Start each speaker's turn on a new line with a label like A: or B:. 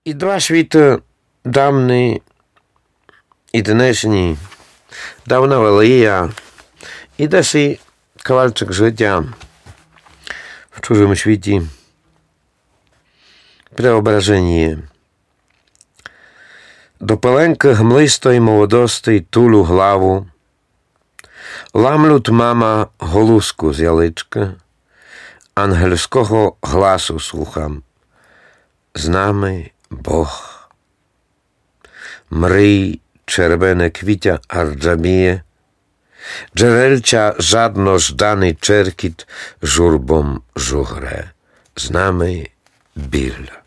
A: І два світи давні і днешні, давна велія, і десь і кавалчик життя в чужому світі. Преображення. До пеленки гмлистої молодости тулю главу, ламлют мама голузку з ялички, ангельського гласу слухам. З нами Бог. Мрій червене квітя арджаміє, джерельця жадно жданий черкіт журбом жугре. З нами біль.